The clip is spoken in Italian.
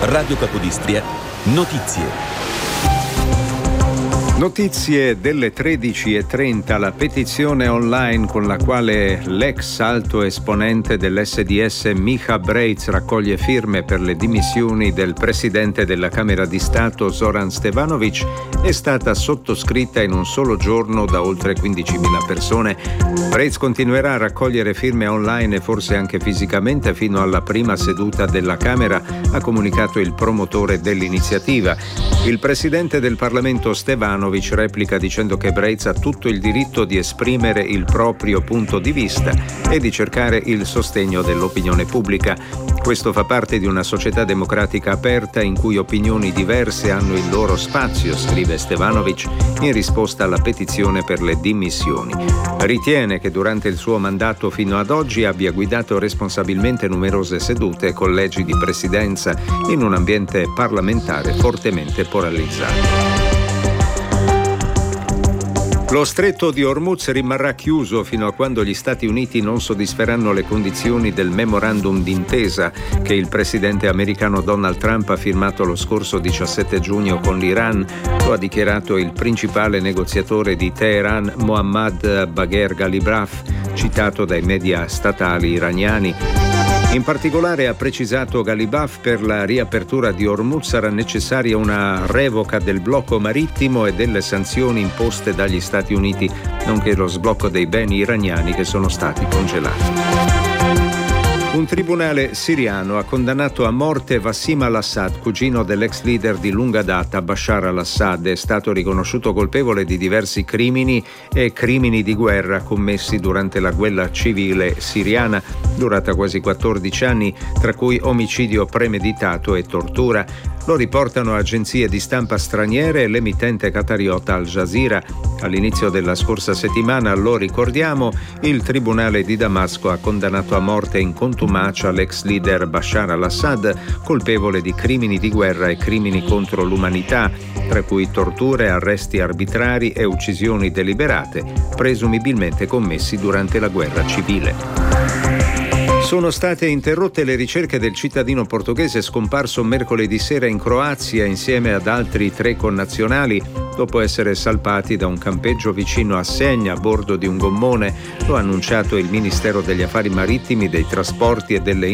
Radio Capodistria, notizie. Notizie delle 13:30, la petizione online con la quale l'ex alto esponente dell'SDS Micha Breitz raccoglie firme per le dimissioni del presidente della Camera di Stato Zoran Stevanovic è stata sottoscritta in un solo giorno da oltre 15.000 persone. Breitz continuerà a raccogliere firme online e forse anche fisicamente fino alla prima seduta della Camera, ha comunicato il promotore dell'iniziativa. Il presidente del Parlamento Stevanovic replica dicendo che Breitz ha tutto il diritto di esprimere il proprio punto di vista e di cercare il sostegno dell'opinione pubblica. Questo fa parte di una società democratica aperta in cui opinioni diverse hanno il loro spazio, scrive Stevanovic in risposta alla petizione per le dimissioni. Ritiene che durante il suo mandato fino ad oggi abbia guidato responsabilmente numerose sedute e collegi di presidenza in un ambiente parlamentare fortemente polarizzato. Lo stretto di Hormuz rimarrà chiuso fino a quando gli Stati Uniti non soddisferanno le condizioni del memorandum d'intesa che il presidente americano Donald Trump ha firmato lo scorso 17 giugno con l'Iran. Lo ha dichiarato il principale negoziatore di Teheran, Mohammad Bagher Ghalibaf, citato dai media statali iraniani. In particolare, ha precisato Ghalibaf, per la riapertura di Hormuz sarà necessaria una revoca del blocco marittimo e delle sanzioni imposte dagli Stati Uniti, nonché lo sblocco dei beni iraniani che sono stati congelati. Un tribunale siriano ha condannato a morte Wassim al-Assad, cugino dell'ex leader di lunga data Bashar al-Assad. È stato riconosciuto colpevole di diversi crimini e crimini di guerra commessi durante la guerra civile siriana, durata quasi 14 anni, tra cui omicidio premeditato e tortura. Lo riportano agenzie di stampa straniere e l'emittente qatariota Al Jazeera. All'inizio della scorsa settimana, lo ricordiamo, il tribunale di Damasco ha condannato a morte in contumacia l'ex leader Bashar al-Assad, colpevole di crimini di guerra e crimini contro l'umanità, tra cui torture, arresti arbitrari e uccisioni deliberate, presumibilmente commessi durante la guerra civile. Sono state interrotte le ricerche del cittadino portoghese scomparso mercoledì sera in Croazia insieme ad altri 3 connazionali dopo essere salpati da un campeggio vicino a Senj a bordo di un gommone. Lo ha annunciato il Ministero degli Affari Marittimi, dei Trasporti e delle